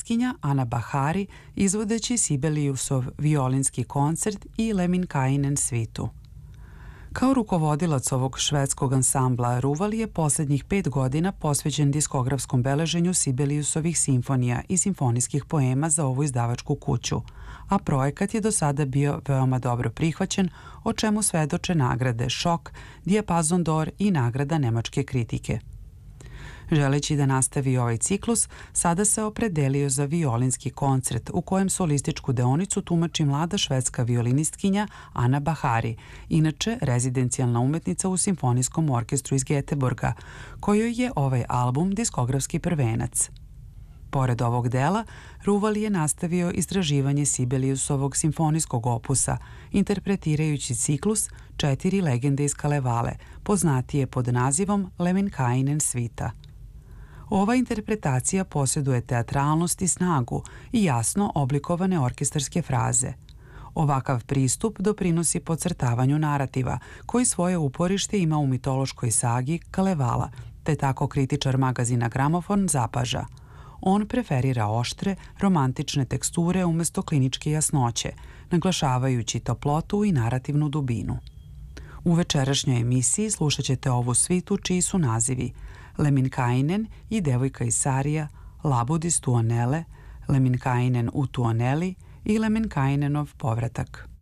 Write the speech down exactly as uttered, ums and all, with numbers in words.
violiniskinja Ana Bahari izvodeći Sibeliusov violinski koncert i Lemminkainen svitu. Kao rukovodilac ovog švedskog ansambla, Ruval je poslednjih pet godina posvećen diskografskom beleženju Sibeliusovih simfonija i simfonijskih poema za ovu izdavačku kuću, a projekat je do sada bio veoma dobro prihvaćen, o čemu svedoče nagrade Šok, Dijapazon d'Or i nagrada nemačke kritike. Želeći da nastavi ovaj ciklus, sada se opredelio za violinski koncert u kojem solističku deonicu tumači mlada švedska violinistkinja Ana Bahari, inače rezidencijalna umetnica u Simfonijskom orkestru iz Geteborga, kojoj je ovaj album diskografski prvenac. Pored ovog dela, Ruval je nastavio istraživanje Sibeliusovog simfonijskog opusa, interpretirajući ciklus Četiri legende iz Kalevale, poznatije pod nazivom Lemminkainen svita. Ova interpretacija posjeduje teatralnost i snagu i jasno oblikovane orkestarske fraze. Ovakav pristup doprinosi podcrtavanju narativa, koji svoje uporište ima u mitološkoj sagi Kalevala, te tako kritičar magazina Gramofon zapaža. On preferira oštre, romantične teksture umesto kliničke jasnoće, naglašavajući toplotu i narativnu dubinu. U večerašnjoj emisiji slušat ćete ovu svitu čiji su nazivi Lemminkainen i Devojka iz Sarija, Labudis Tuonele, Lemminkainen u Tuoneli i Lemminkainenov povratak.